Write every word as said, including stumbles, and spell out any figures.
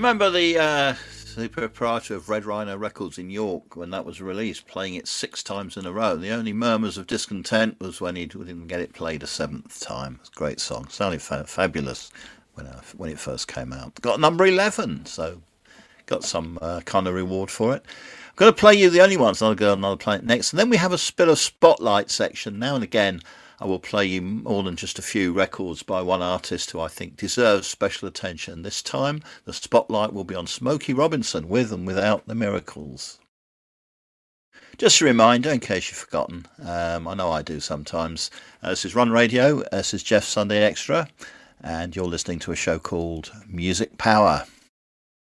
remember the uh, the proprietor of Red Rhino Records in York, when that was released, playing it six times in a row. The only murmurs of discontent was when he didn't get it played a seventh time. It's a great song. Sounded fa- fabulous when uh, when it first came out. Got number eleven, so got some uh, kind of reward for it. I'm going to play you the only ones. I'll go another play it next. And then we have a bit of spotlight section. Now and again, I will play you more than just a few records by one artist who I think deserves special attention. This time, the spotlight will be on Smokey Robinson, with and without the Miracles. Just a reminder, in case you've forgotten, um, I know I do sometimes, uh, this is Run Radio, uh, this is Jeff Sunday Extra, and you're listening to a show called Music Power.